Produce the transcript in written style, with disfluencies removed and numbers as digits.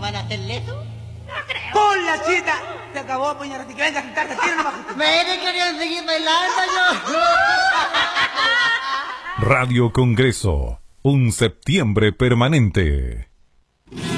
van a hacerle eso? No creo. ¡Pon la chita! Se acabó, puñarati, que venga a sentarte, tira nomás. Me querían seguir bailando yo. Radio Congreso, un septiembre permanente.